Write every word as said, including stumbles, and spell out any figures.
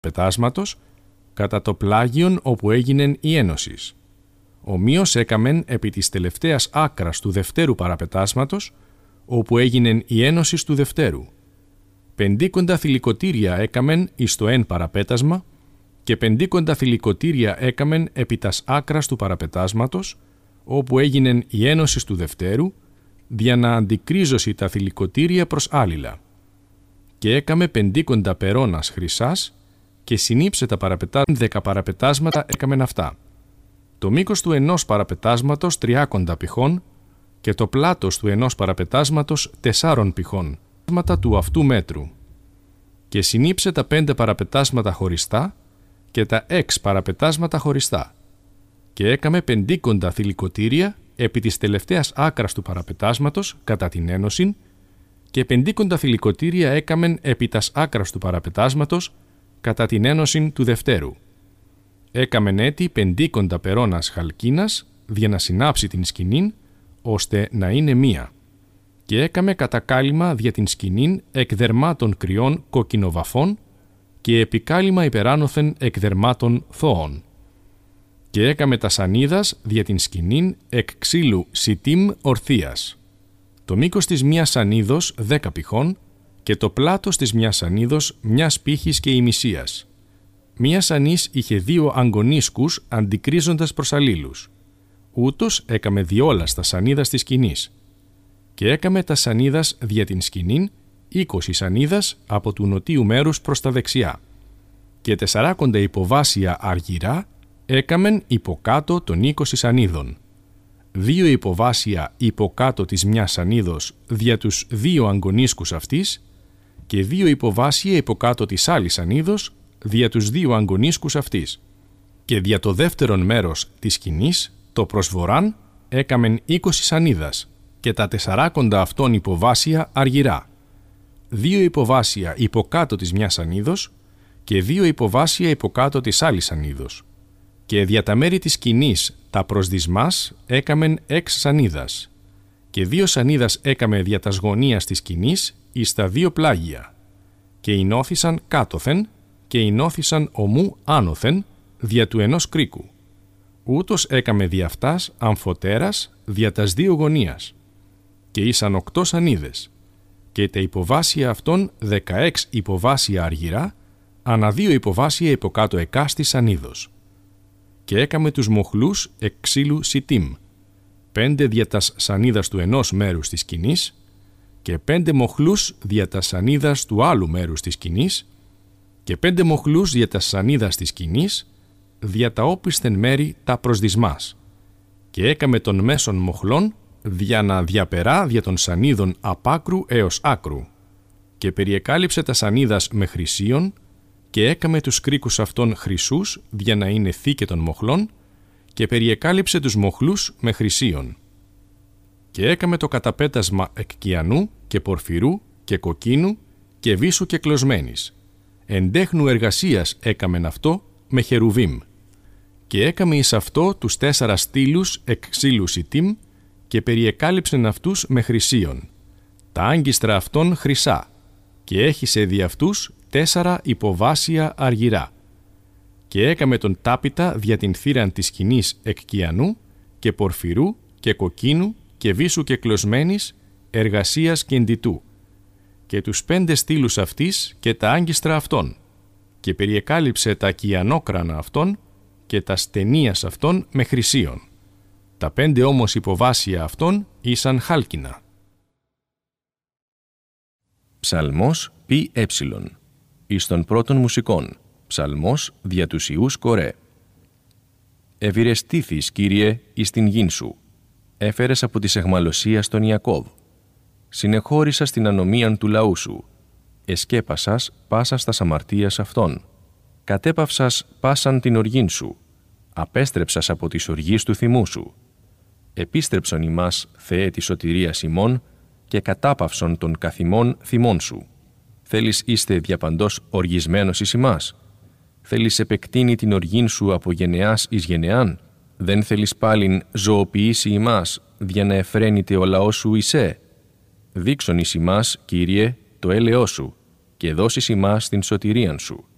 πετάσματος, κατά το πλάγιον όπου έγινεν η ένωσης. Ομοίως έκαμεν επί της τελευταίας άκρας του δευτέρου παραπετάσματος, όπου έγινεν η ένωσης του δευτέρου. Πεντήκοντα θηλυκοτήρια έκαμεν εις το εν παραπέτασμα και πεντήκοντα θηλυκοτήρια έκαμεν επί τας άκρας του παραπετάσματος, όπου έγινεν η ένωσης του δευτέρου, δια να αντικρίζωση τα θηλυκοτήρια προς άλληλα. Και έκαμε πεντήκοντα περώνας χρυσάς και συνήψε τα παραπετάσματα, δέκα παραπετάσματα έκαμεν αυτά. Το μήκος του ενός παραπετάσματος τριάκοντα πηχών και το πλάτος του ενός παραπετάσματος τεσσάρων πηχών, του αυτού μέτρου. Και συνήψε τα πέντε παραπετάσματα χωριστά και τα έξ παραπετάσματα χωριστά. Και έκαμε πεντήκοντα θηλυκοτήρια επί της τελευταίας άκρας του παραπετάσματος κατά την ένωση και πεντήκοντα θηλυκοτήρια έκαμεν επί τας άκρας του παραπετάσματος κατά την ένωση του δευτέρου. Έκαμεν έτη πεντήκοντα περώνας χαλκίνας δια να συνάψει την σκηνήν, ώστε να είναι μία. Και έκαμε κατακάλυμα δια την σκηνήν εκ δερμάτων κρυών κοκκινοβαφών και επικάλυμα υπεράνωθεν εκ δερμάτων θώων. Και έκαμε τα σανίδας δια την σκηνήν εκ ξύλου σιτίμ ορθίας. Το μήκος της μίας σανίδος δέκα πηχών και το πλάτος της μιας σανίδος μιας πύχης και ημισίας. Μία σανής είχε δύο αγκονίσκους αντικρίζοντας προς αλλήλους. Ούτως έκαμε διόλας τα σανίδας της σκηνής. Και έκαμε τα σανίδας δια την σκηνήν είκοσι σανίδας από του νοτίου μέρους προς τα δεξιά. Και τεσσαράκοντα υποβάσια αργυρά έκαμεν υποκάτω των είκοσι σανίδων. Δύο υποβάσια υποκάτω της μιας σανίδος δια τους δύο αγκονίσκους αυτής και δύο υποβάσια υποκάτω της άλλης σανίδος δια τους δύο αγκονίσκους αυτής. Και δια το δεύτερον μέρος της σκηνής, το προσβοράν, έκαμεν είκοσι σανίδας και τα τεσσαράκοντα αυτών υποβάσια αργυρά. Δύο υποβάσια υποκάτω της μιας σανίδος και δύο υποβάσια υποκάτω της άλλης σανίδος. Και δια τα μέρη της σκηνής τα προσδισμάς έκαμεν έξ σανίδας. Και δύο σανίδας έκαμε δια τας γωνίας της σκηνής εις τα δύο πλάγια. Και ενώθησαν κάτωθεν και ενώθησαν ομού άνωθεν δια του ενός κρίκου. Ούτως έκαμε δι' αυτάς αμφωτέρας δια τας δύο γωνίας. Και ήσαν οκτώ σανίδες. Και τα υποβάσια αυτών δεκαέξ υποβάσια αργυρά, ανά δύο υποβάσια υποκάτω εκάστη σανίδος. Και έκαμε τους μοχλούς εκ ξύλου σιτίμ, πέντε δια τας σανίδας του ενός μέρους της σκηνής και πέντε μοχλούς δια τας σανίδας του άλλου μέρους της σκηνής και πέντε μοχλούς δια τας σανίδας της σκηνής δια τα όπισθεν μέρη τα προσδισμάς. Και έκαμε των μέσων μοχλών δια να διαπερά δια των σανίδων απ' άκρου έως άκρου. Και περιεκάλυψε τα σανίδας με χρυσίων και έκαμε τους κρίκους αυτών χρυσούς δια να είναι θήκε των μοχλών και περιεκάλυψε τους μοχλούς με χρυσίων. Και έκαμε το καταπέτασμα εκ κιανού και πορφυρού και κοκκίνου και βύσσου και κλωσμένης. Εντέχνου εργασίας έκαμεν αυτό με χερουβίμ. Και έκαμε εις αυτό τους τέσσερα στήλους εκ ξύλου σιτίμ και περιεκάλυψεν αυτούς με χρυσίων. Τα άγκιστρα αυτών χρυσά και έχισε δι' αυτούς τέσσερα υποβάσια αργυρά. Και έκαμε τον τάπητα δια την θύραν της σκηνής εκ κιανού και πορφυρού και κοκκίνου και βύσσου και κλωσμένης εργασίας και εντιτού. Και τους πέντε στήλους αυτής και τα άγκιστρα αυτών. Και περιεκάλυψε τα κιανόκρανα αυτών και τα στενίας αυτών με χρυσίων. Τα πέντε όμως υποβάσια αυτών ήσαν χάλκινα. Ψαλμός πι έψιλον. Εις των πρώτων μουσικών. Ψαλμός δια τους Ιούς Κορέ. Ευηρεστήθης, Κύριε, εις την γην σου. Έφερες από της εχμαλωσίας τον Ιακώβ. Συνεχώρησα στην ανομίαν του λαού σου. Εσκέπασας πάσας τας αμαρτίας αυτών. Κατέπαυσας πάσαν την οργήν σου. Απέστρεψας από της οργής του θυμού σου. Επίστρεψον ημάς, Θεέ της σωτηρίας ημών, και κατάπαυσον των καθημών θυμών σου. Θέλεις είστε διαπαντός οργισμένος εις ημάς. Θέλεις επεκτείνει την οργήν σου από γενεάς εις γενεάν. Δεν θέλεις πάλιν ζωοποιήσει ημάς, δια να εφραίνεται ο λαός σου εισέ. Δείξον εις ημάς, Κύριε, το έλεος σου, και δώσεις ημάς την σωτηρίαν σου.